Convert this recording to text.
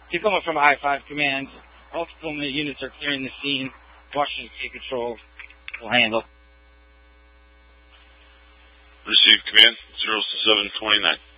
Tacoma from I-5 Command. All Tacoma units are clearing the scene. Washington State Patrol will handle. Receive command 0729.